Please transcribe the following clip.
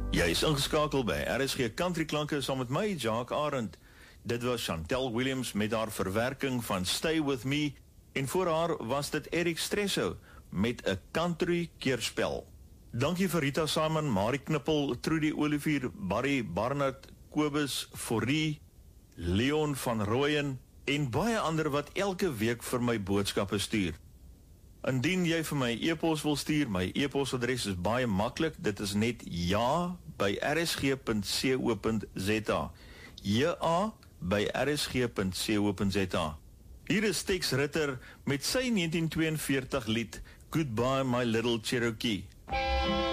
Jy is ingeskakel by RSG Country Klanke saam met my, Jacques Arend. Dit was Chantel Williams met haar verwerking van Stay With Me en voor haar was dit Eric Stresso met 'n country keerspel. Dankie vir Rita Simon, Marie Knippel, Trudy Olivier, Barry Barnard, Kobus Forrie, Leon van Rooyen en baie ander wat elke week vir my boodskappe stuur. Indien jy vir my e-pos wil stuur, my e-posadres is baie maklik, dit is net ja@rsg.co.za. ja@rsg.co.za. Hier is Tex Ritter met sy 1942 lied Goodbye My Little Cherokee.